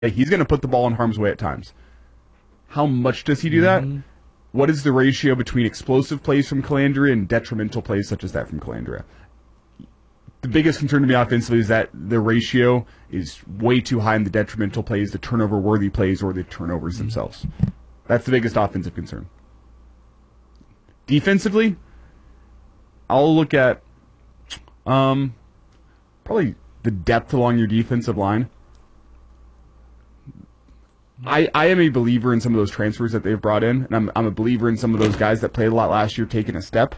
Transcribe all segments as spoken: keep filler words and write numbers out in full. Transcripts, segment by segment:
he's going to put the ball in harm's way at times. How much does he do that? Mm-hmm. What is the ratio between explosive plays from Calandria and detrimental plays such as that from Calandria? The biggest concern to me offensively is that the ratio is way too high in the detrimental plays, the turnover-worthy plays, or the turnovers mm-hmm. themselves. That's the biggest offensive concern. Defensively, I'll look at um, probably the depth along your defensive line. I, I am a believer in some of those transfers that they've brought in, and I'm I'm a believer in some of those guys that played a lot last year taking a step.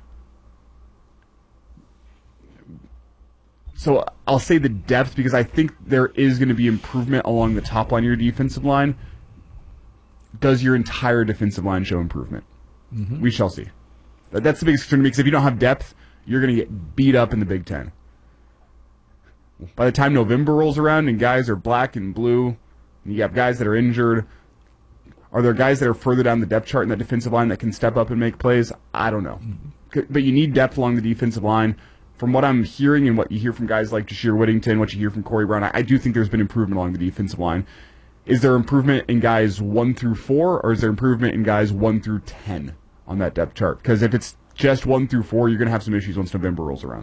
So I'll say the depth because I think there is going to be improvement along the top line of your defensive line. Does your entire defensive line show improvement? Mm-hmm. We shall see. That's the biggest concern to me because if you don't have depth, you're going to get beat up in the Big Ten. By the time November rolls around and guys are black and blue, and you have guys that are injured, are there guys that are further down the depth chart in that defensive line that can step up and make plays? I don't know. Mm-hmm. But you need depth along the defensive line. From what I'm hearing and what you hear from guys like Jashir Whittington, what you hear from Corey Brown, I, I do think there's been improvement along the defensive line. Is there improvement in guys one through four, or is there improvement in guys one through ten on that depth chart? Because if it's just one through four, you're going to have some issues once November rolls around.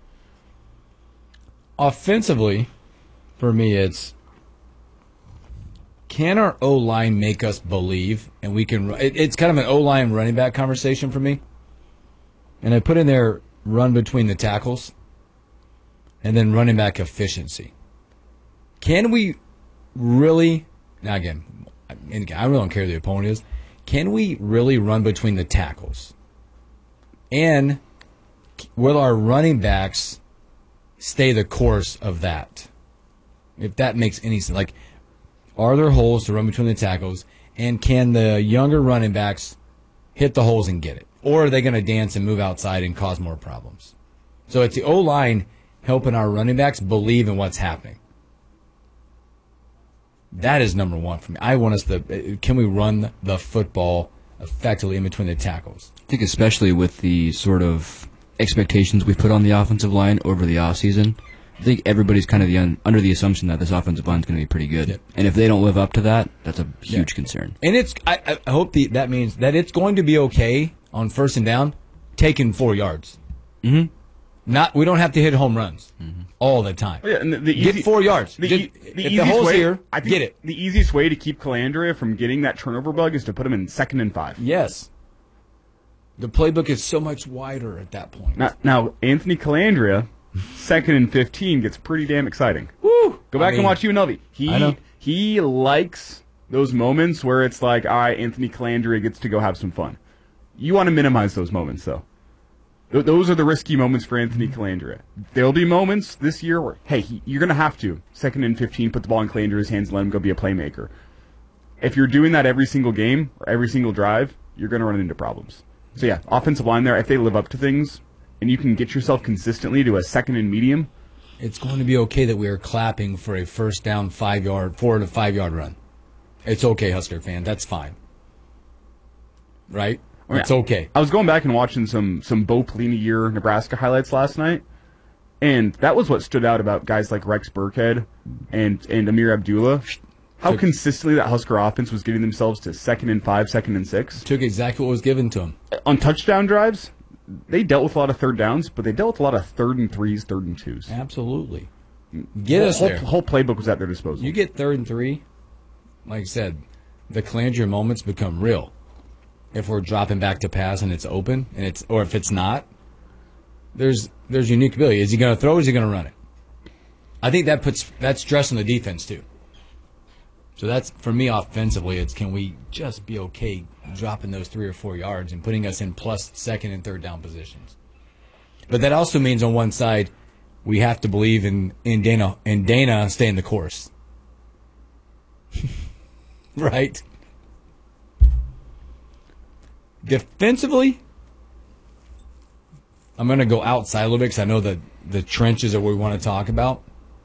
Offensively, for me, it's can our O-line make us believe, and we can. It, it's kind of an O-line running back conversation for me. And I put in there run between the tackles, and then running back efficiency. Can we really? Now again, I really don't care who the opponent is. Can we really run between the tackles? And will our running backs stay the course of that? If that makes any sense. Like, are there holes to run between the tackles? And can the younger running backs hit the holes and get it? Or are they going to dance and move outside and cause more problems? So it's the O-line helping our running backs believe in what's happening. That is number one for me. I want us to, can we run the football effectively in between the tackles? I think especially with the sort of expectations we've put on the offensive line over the offseason, I think everybody's kind of the un, under the assumption that this offensive line is going to be pretty good. Yep. And if they don't live up to that, that's a huge yep. concern. And it's I, I hope the, that means that it's going to be okay on first and down, taking four yards. Mm-hmm. Not we don't have to hit home runs mm-hmm. all the time. Yeah, and the, the easy, get four yards. The, Just, the if the hole's way, here, I think get it. The easiest way to keep Calandria from getting that turnover bug is to put him in second and five. Yes. The playbook is so much wider at that point. Now, now Anthony Calandria, second and fifteen, gets pretty damn exciting. Woo! Go back I mean, and watch U N L V. He I know. he likes those moments where it's like, all right, Anthony Calandria gets to go have some fun. You want to minimize those moments, though. Th- those are the risky moments for Anthony Calandria. There'll be moments this year where, hey, he, you're going to have to, second and fifteen, put the ball in Calandria's hands and let him go be a playmaker. If you're doing that every single game or every single drive, you're going to run into problems. So, yeah, offensive line there, if they live up to things and you can get yourself consistently to a second and medium. It's going to be okay that we are clapping for a first down, five-yard, four- to five-yard run. It's okay, Husker fan. That's fine. Right? Yeah. It's okay. I was going back and watching some some Bo Pelini year Nebraska highlights last night, and that was what stood out about guys like Rex Burkhead and, and Amir Abdullah. How took, consistently that Husker offense was getting themselves to second and five, second and six. Took exactly what was given to them. On touchdown drives, they dealt with a lot of third downs, but they dealt with a lot of third and threes, third and twos. Absolutely. Get the us whole, there. The whole playbook was at their disposal. You get third and three, like I said, the Calandria moments become real. If we're dropping back to pass and it's open, and it's or if it's not, there's there's unique ability. Is he going to throw or is he going to run it? I think that puts that stress on the defense too. So that's, for me, offensively, it's can we just be okay dropping those three or four yards and putting us in plus second and third down positions. But that also means on one side we have to believe in, in Dana in Dana staying the course. Right? Defensively, I'm going to go outside a little bit because I know that the trenches are what we want to talk about.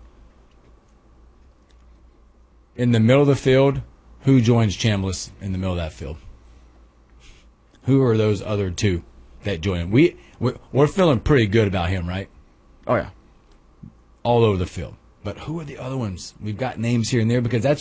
In the middle of the field, who joins Chambliss in the middle of that field? Who are those other two that join him? We, we're feeling pretty good about him, right? Oh, yeah. All over the field. But who are the other ones? We've got names here and there because that's